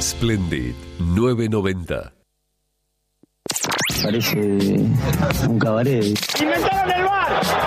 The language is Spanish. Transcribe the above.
Splendid 990. Parece un cabaret. ¡Inventaron el bar!